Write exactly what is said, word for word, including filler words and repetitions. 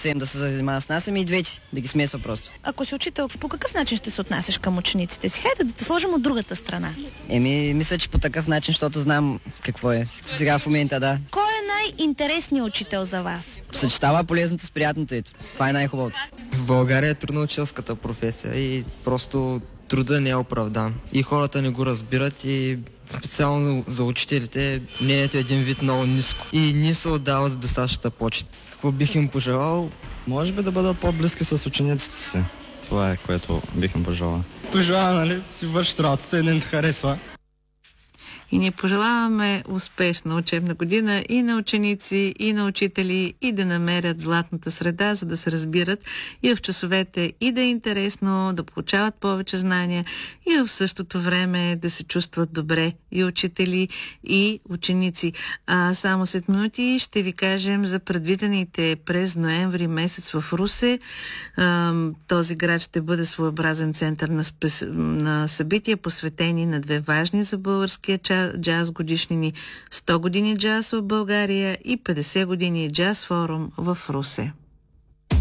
съвсем да се занимава с нас, ами и двете, да ги смесва просто. Ако си учител, по какъв начин ще се отнасяш към учениците си? Хайде да те сложим от другата страна. Еми, мисля, че по такъв начин, защото знам какво е. Сега в момента, да. Кой е най-интересният учител за вас? Съчетава полезното с приятното и това е най-хубавото. В България е трудно учителската професия и просто труда не е оправдан. И хората не го разбират и специално за учителите мнението е един вид много ниско. И не се отдават достатъчната почет. Какво бих им пожелал? Може би да бъдат по-близки с учениците си. Това е, което бих им пожелал. Пожелавам, нали, си вършат работата и не те харесва. И ние пожелаваме успешна учебна година и на ученици, и на учители, и да намерят златната среда, за да се разбират и в часовете, и да е интересно, да получават повече знания, и в същото време да се чувстват добре и учители, и ученици. А само след минути ще ви кажем за предвидените през ноември месец в Русе. А, този град ще бъде своеобразен център на, спес... на събития, посветени на две важни за българския час джаз годишнини: сто години джаз в България и петдесет години джаз форум в Русе.